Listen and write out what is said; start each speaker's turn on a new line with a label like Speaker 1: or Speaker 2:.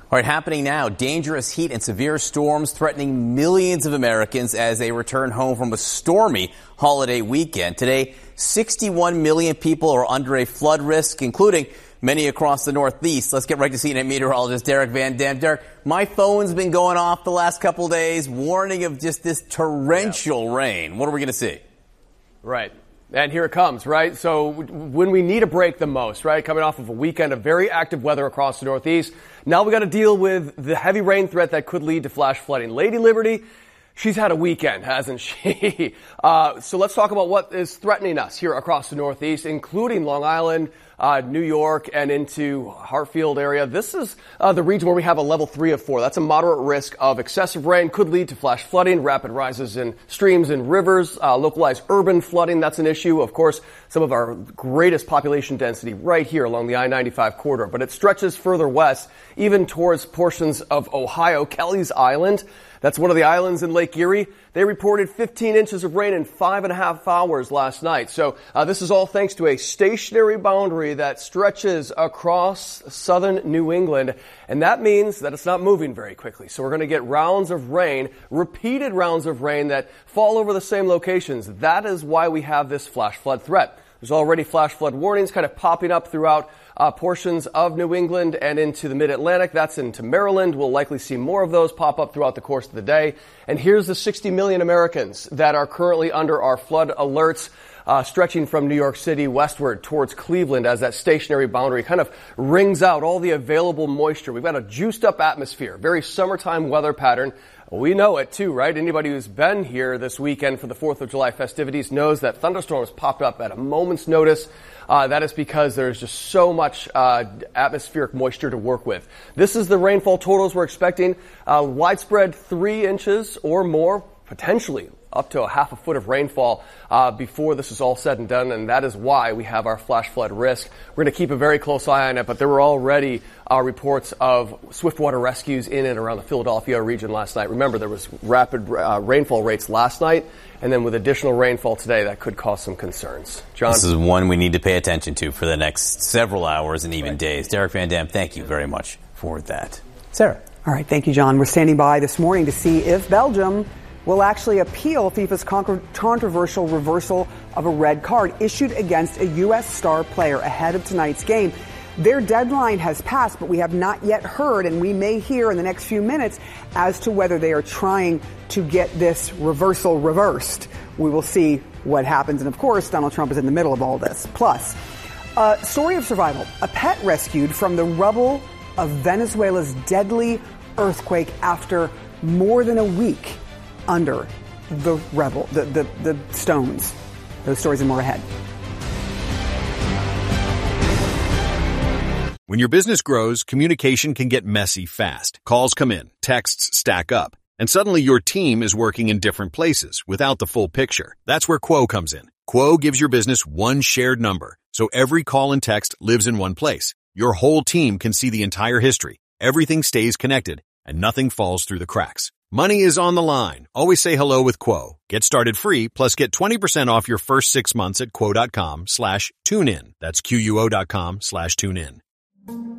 Speaker 1: All right, happening now, dangerous heat and severe storms threatening millions of Americans as they return home from a stormy holiday weekend. Today, 61 million people are under a flood risk, including many across the Northeast. Let's get right to CNN meteorologist Derek Van Dam. Derek, my phone's been going off the last couple days, warning of just this torrential rain. What are we going to see?
Speaker 2: Right. And here it comes, right? So when we need a break the most, right? Coming off of a weekend of very active weather across the Northeast. Now we got to deal with the heavy rain threat that could lead to flash flooding. Lady Liberty, she's had a weekend, hasn't she? So let's talk about what is threatening us here across the Northeast, including Long Island, New York, and into Hartfield area. This is the region where we have a level 3 of 4. That's a moderate risk of excessive rain, could lead to flash flooding, rapid rises in streams and rivers, localized urban flooding. That's an issue. Of course, some of our greatest population density right here along the I-95 corridor, but it stretches further west, even towards portions of Ohio. Kelly's Island, that's one of the islands in Lake Erie. They reported 15 inches of rain in 5.5 hours last night. So this is all thanks to a stationary boundary that stretches across southern New England. And that means that it's not moving very quickly. So we're going to get rounds of rain, repeated rounds of rain that fall over the same locations. That is why we have this flash flood threat. There's already flash flood warnings kind of popping up throughout portions of New England and into the mid-Atlantic. That's into Maryland. We'll likely see more of those pop up throughout the course of the day. And here's the 60 million Americans that are currently under our flood alerts, stretching from New York City westward towards Cleveland as that stationary boundary kind of wrings out all the available moisture. We've got a juiced up atmosphere, very summertime weather pattern. We know it too, right? Anybody who's been here this weekend for the 4th of July festivities knows that thunderstorms popped up at a moment's notice. That is because there's just so much atmospheric moisture to work with. This is the rainfall totals we're expecting. Widespread 3 inches or more, potentially up to a half a foot of rainfall before this is all said and done, and that is why we have our flash flood risk. We're going to keep a very close eye on it, but there were already reports of swiftwater rescues in and around the Philadelphia region last night. Remember, there was rapid rainfall rates last night, and then with additional rainfall today, that could cause some concerns. John?
Speaker 1: This is one we need to pay attention to for the next several hours and even days. Derek Van Dam, thank you very much for that. Sarah?
Speaker 3: All right, thank you, John. We're standing by this morning to see if Belgium will actually appeal FIFA's controversial reversal of a red card issued against a U.S. star player ahead of tonight's game. Their deadline has passed, but we have not yet heard, and we may hear in the next few minutes, as to whether they are trying to get this reversal reversed. We will see what happens. And, of course, Donald Trump is in the middle of all this. Plus, a story of survival. A pet rescued from the rubble of Venezuela's deadly earthquake after more than a week under the stones. Those stories and more ahead.
Speaker 4: When your business grows, communication can get messy fast. Calls come in, texts stack up, and suddenly your team is working in different places without the full picture. That's where Quo comes in. Quo gives your business one shared number, so every call and text lives in one place. Your whole team can see the entire history. Everything stays connected, and nothing falls through the cracks. Money is on the line. Always say hello with Quo. Get started free, plus get 20% off your first 6 months at quo.com/tunein. That's QUO.com/tunein.